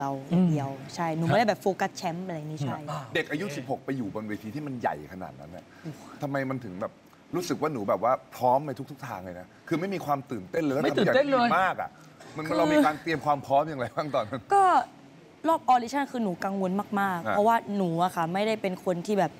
เราเดียวใช่หนูไม่ได้แบบโฟกัสแชมป์อะไรนี้ใช่เด็กอายุ16ไปอยู่บนเวทีที่มันใหญ่ขนาดนั้นเนี่ยทำไมมันถึงแบบรู้สึกว่าหนูแบบว่าพร้อมในทุกๆทางเลยนะคือไม่มีความตื่นเต้นเลยแล้วทำอย่างดีมากอ่ะมันเรามีการเตรียมความพร้อมอย่างไรบ้างตอนนั้นก็รอบออดิชั่นคือหนูกังวลมากๆเพราะว่าหนูอะค่ะไม่ได้เป็นคนที่แบบ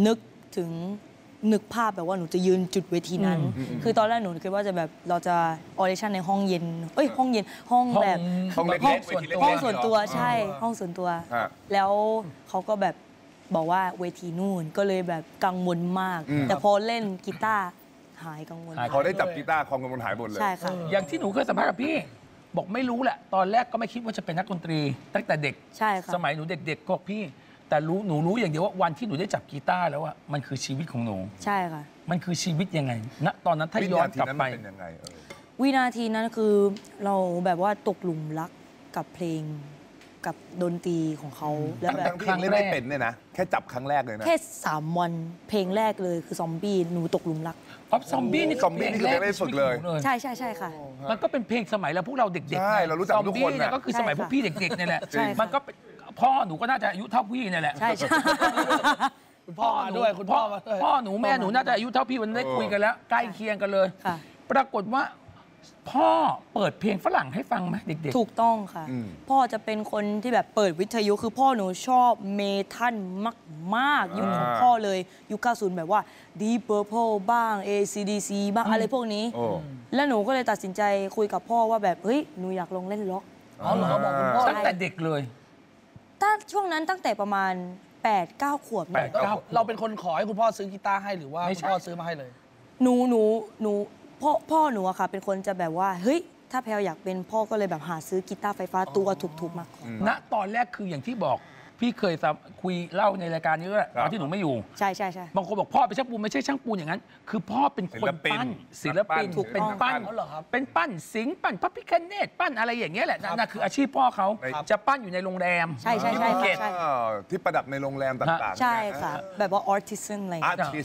นึกภาพแบบว่าหนูจะยืนจุดเวทีนั้นคือตอนแรกหนูคิดว่าจะแบบเราจะออดิชั่นในห้องเย็นห้องเย็นห้องแบบห้องส่วนตัวใช่ห้องส่วนตัวแล้วเขาก็แบบบอกว่าเวทีนู่นก็เลยแบบกังวลมากแต่พอเล่นกีตาร์หายกังวลพอได้จับกีตาร์ความกังวลหายหมดเลยใช่ค่ะอย่างที่หนูเคยสัมภาษณ์กับพี่บอกไม่รู้แหละตอนแรกก็ไม่คิดว่าจะเป็นนักดนตรีตั้งแต่เด็กใช่ค่ะสมัยหนูเด็กๆก็พี่แต่หนูรู้อย่างเดียวว่าวันที่หนูได้จับกีตาร์แล้วอะมันคือชีวิตของหนูใช่ค่ะมันคือชีวิตยังไงณตอนนั้นถ้าย้อนกลับไปวินาทีนั้นคือเราแบบว่าตกหลุมรักกับเพลงกับดนตรีของเขาแล้วแบบครั้งแรกไม่เป็นเนี่ยนะแค่จับครั้งแรกเลยนะแค่3 วันเพลงแรกเลยคือซอมบี้หนูตกหลุมรักซอมบี้นี่คือเพลงแรกฝึกเลยใช่ค่ะมันก็เป็นเพลงสมัยเราพวกเราเด็กๆใช่เรารู้จักทุกคนก็คือสมัยพวกพี่เด็กๆเนี่ยแหละมันก็พ่อหนูก็น่าจะอายุเท่าพี่เนี่ยแหละใช่คุณพ่อด้วยคุณพ่อมาด้วยพ่อหนูแม่หนูน่าจะอายุเท่าพี่วันได้คุยกันแล้วใกล้เคียงกันเลยปรากฏว่าพ่อเปิดเพลงฝรั่งให้ฟังไหมเด็กๆถูกต้องค่ะพ่อจะเป็นคนที่แบบเปิดวิทยุคือพ่อหนูชอบเมทัลมากยุคของพ่อเลยยุค90แบบว่า Deep Purple บ้าง AC/DC บ้างอะไรพวกนี้แล้วหนูก็เลยตัดสินใจคุยกับพ่อว่าแบบเฮ้ยหนูอยากลองเล่นล็อกอ๋อเหรอบอกคุณพ่อตั้งแต่เด็กเลยช่วงนั้นตั้งแต่ประมาณ8-9 ขวบเราเป็นคนขอให้คุณพ่อซื้อกีตาร์ให้หรือว่าคุณพ่อซื้อมาให้เลยหนูพ่อหนูอะค่ะเป็นคนจะแบบว่าเฮ้ยถ้าแพลวอยากเป็นพ่อก็เลยแบบหาซื้อกีตาร์ไฟฟ้าตัวถูกๆมาณตอนแรกคืออย่างที่บอกพี่เคยคุยเล่าในรายการนี้ด้วยตอนที่หนูไม่อยู่ใช่บางคนบอกพ่อเป็นช่างปูนไม่ใช่ช่างปูนอย่างนั้นคือพ่อเป็นคนปั้นศิลปินเป็นปั้นสิงปั้นพระพิฆเนศปั้นอะไรอย่างเงี้ยแหละนั่นคืออาชีพพ่อเขาจะปั้นอยู่ในโรงแรมใช่ที่ประดับในโรงแรมต่างๆใช่ค่ะแบบว่า artisan อะไร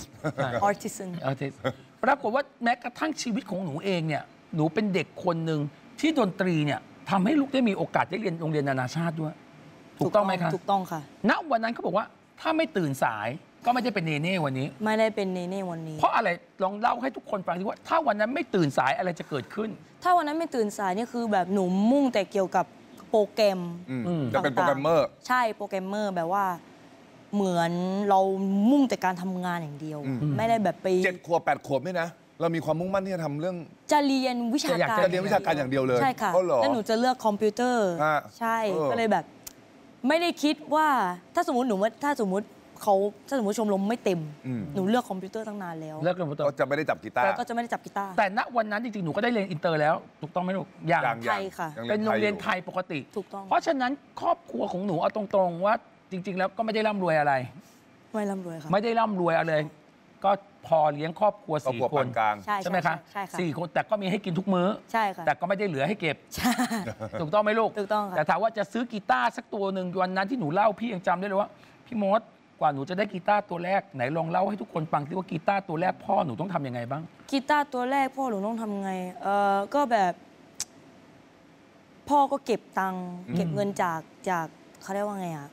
artisan ปรากฏว่าแม้กระทั่งชีวิตของหนูเองเนี่ยหนูเป็นเด็กคนหนึ่งที่ดนตรีเนี่ยทำให้ลูกได้มีโอกาสได้เรียนโรงเรียนนานาชาติด้วยถูกต้องไหมคะถูกต้องค่ะณวันนั้นเขาบอกว่าถ้าไม่ตื่นสายก็ไม่ได้เป็นเนเน่วันนี้ไม่ได้เป็นเนเน่วันนี้เพราะอะไรลองเล่าให้ทุกคนฟังดิว่าถ้าวันนั้นไม่ตื่นสายอะไรจะเกิดขึ้นถ้าวันนั้นไม่ตื่นสายนี่คือแบบหนูมุ่งแต่เกี่ยวกับโปรแกรมจะเป็นโปรแกรมเมอร์ใช่โปรแกรมเมอร์แบบว่าเหมือนเรามุ่งแต่การทำงานอย่างเดียวไม่ได้แบบไป 7 ขวบ 8 ขวบนี่นะเรามีความมุ่งมั่นที่จะทำเรื่องจะเรียนวิชาการอย่างเดียวเลยใช่ค่ะแล้วหนูจะเลือกคอมพิวเตอร์ใช่ก็เลยแบบไม่ได้คิดว่าถ้าสมมติชมรมไม่เต็มหนูเลือกคอมพิวเตอร์ตั้งนานแล้วก็จะไม่ได้จับกีตาร์แต่ณวันนั้นจริงๆหนูก็ได้เรียนอินเตอร์แล้วถูกต้องไหมลูกอย่างไทยค่ะเป็นโรงเรียนไทยปกติถูกต้องเพราะฉะนั้นครอบครัวของหนูเอาตรงๆว่าจริงๆแล้วก็ไม่ได้ร่ำรวยอะไรไม่ร่ำรวยค่ะไม่ได้ร่ำรวยอะไรก็พอเลี้ยงครอบครัว4 คนใช่ไหมคะ4 คนแต่ก็มีให้กินทุกมื้อใช่ค่ะแต่ก็ไม่ได้เหลือให้เก็บถูกต้องไหมลูกถูกต้องค่ะแต่ถามว่าจะซื้อกีตาร์สักตัวหนึ่งวันนั้นที่หนูเล่าพี่ยังจำได้เลยว่าพี่มดกว่าหนูจะได้กีตาร์ตัวแรกไหนลองเล่าให้ทุกคนฟังที่ว่ากีตาร์ตัวแรกพ่อหนูต้องทำยังไงบ้างกีตาร์ตัวแรกพ่อหนูต้องทำไงก็แบบพ่อก็เก็บตังค์เก็บเงินจากเขาเรียกว่าไงอ่ะ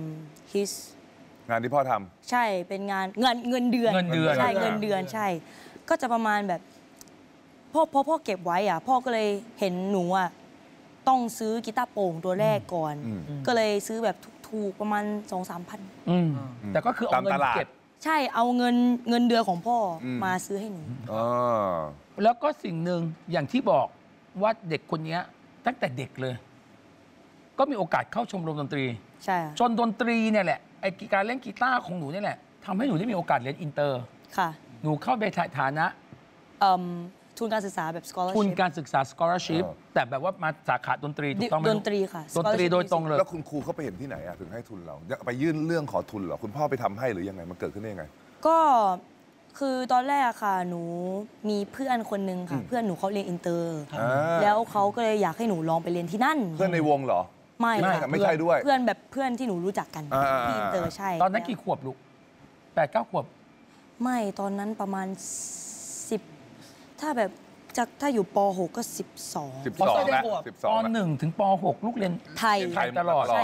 his งานที่พ่อทำใช่เป็นเงินเดือนใช่เงินเดือนใช่ก็จะประมาณแบบพ่อเก็บไว้อ่ะพ่อก็เลยเห็นหนูอ่ะต้องซื้อกีตาร์โปร่งตัวแรกก่อนก็เลยซื้อแบบถูกประมาณ 2-3 พันแต่ก็คือเอาเงินเก็บใช่เอาเงินเดือนของพ่อมาซื้อให้หนูแล้วก็สิ่งหนึ่งอย่างที่บอกว่าเด็กคนนี้ตั้งแต่เด็กเลยก็มีโอกาสเข้าชมรมดนตรีใช่จนดนตรีเนี่ยแหละไอ้การเล่นกีตาร์ของหนูนี่แหละทำให้หนูได้มีโอกาสเรียนอินเตอร์ค่ะหนูเข้าไปฐานะทุนการศึกษาแบบ scholarship ทุนการศึกษา scholarship แต่แบบว่ามาสาขาดนตรีถูกต้องไหมดนตรีค่ะดนตรีโดยตรงเลยแล้วคุณครูเขาไปเห็นที่ไหนอะถึงให้ทุนเราไปยื่นเรื่องขอทุนเหรอคุณพ่อไปทำให้หรือยังไงมันเกิดขึ้นได้ยังไงก็คือตอนแรกค่ะหนูมีเพื่อนคนนึงค่ะเพื่อนหนูเขาเรียนอินเตอร์แล้วเขาก็เลยอยากให้หนูลองไปเรียนที่นั่นเพื่อนในวงเหรอไม่ใช่ด้วยเพื่อนที่หนูรู้จักกันที่อินเตอร์ใช่ตอนนั้นกี่ขวบลูก8-9 ขวบไม่ตอนนั้นประมาณ10ถ้าแบบจากถ้าอยู่ป .6 ก็ 12 12 แล้วป .1 ถึงป .6 ลูกเรียนไทยตลอด